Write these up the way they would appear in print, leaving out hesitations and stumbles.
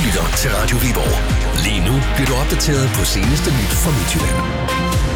lytter til Radio Viborg. Lige nu bliver du opdateret på seneste nyt fra Midtjylland.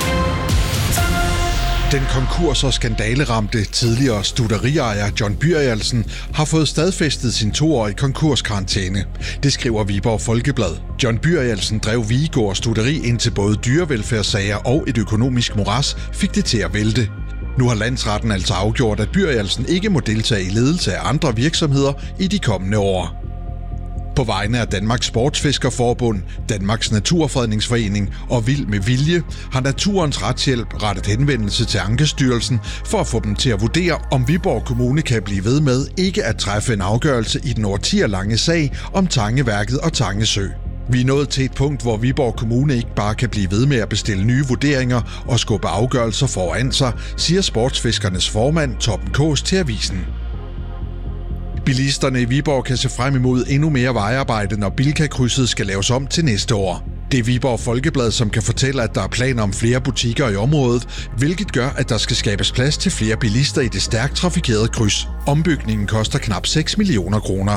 Den konkurs- og skandaleramte tidligere stutteriejer John Byrielsen har fået stadfæstet sin 2-årige konkurskarantæne. Det skriver Viborg Folkeblad. John Byrielsen drev Vigegård Stutteri indtil både dyrevelfærdssager og et økonomisk moras fik det til at vælte. Nu har landsretten altså afgjort, at Byrielsen ikke må deltage i ledelse af andre virksomheder i de kommende år. På vegne af Danmarks Sportsfiskerforbund, Danmarks Naturfredningsforening og Vild med Vilje har Naturens Retshjælp rettet henvendelse til Ankestyrelsen for at få dem til at vurdere, om Viborg Kommune kan blive ved med ikke at træffe en afgørelse i den årtier lange sag om Tangeværket og Tangesø. Vi er nået til et punkt, hvor Viborg Kommune ikke bare kan blive ved med at bestille nye vurderinger og skubbe afgørelser foran sig, siger sportsfiskernes formand Torben Kaas til avisen. Bilisterne i Viborg kan se frem imod endnu mere vejarbejde, når Bilka-krydset skal laves om til næste år. Det er Viborg Folkeblad, som kan fortælle, at der er planer om flere butikker i området, hvilket gør, at der skal skabes plads til flere bilister i det stærkt trafikerede kryds. Ombygningen koster knap 6 millioner kroner.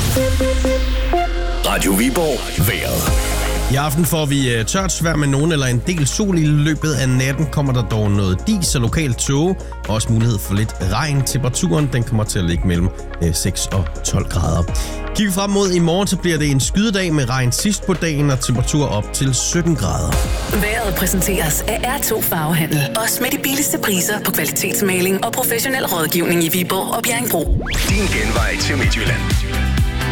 Radio Viborg vejret. I aften får vi tørt vejr med nogen eller en del sol. I løbet af natten kommer der dog noget dis og lokal tåge, og også mulighed for lidt regn. Temperaturen den kommer til at ligge mellem 6 og 12 grader. Kigger vi frem mod i morgen, så bliver det en skydedag med regn sidst på dagen og temperatur op til 17 grader. Vejret præsenteres af R2 Farvehandel. Også med de billigste priser på kvalitetsmaling og professionel rådgivning i Viborg og Bjerringbro. Din genvej til Midtjylland.